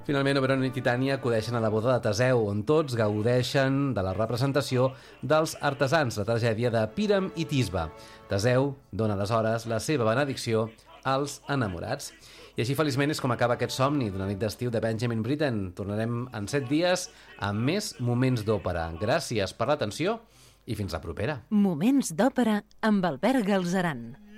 Finalment, Oberon i Titània acudeixen a la boda de Teseu, on tots gaudeixen de la representació dels artesans, la tragèdia de Píram i Tisbe. Teseu dona aleshores la seva benedicció als enamorats. I així, feliçment, és com acaba aquest somni d'una nit d'estiu de Benjamin Britten. Tornarem en 7 dies amb més Moments d'Òpera. Gràcies per l'atenció i fins la propera. Moments d'Òpera amb Albert Galzeran.